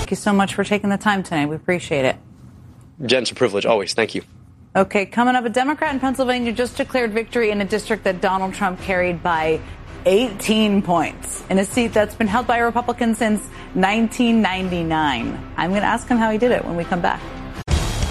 thank you so much for taking the time tonight. We appreciate it. Jen, it's a privilege. Always. Thank you. Okay, coming up, a Democrat in Pennsylvania just declared victory in a district that Donald Trump carried by 18 points in a seat that's been held by a Republican since 1999. I'm going to ask him how he did it when we come back.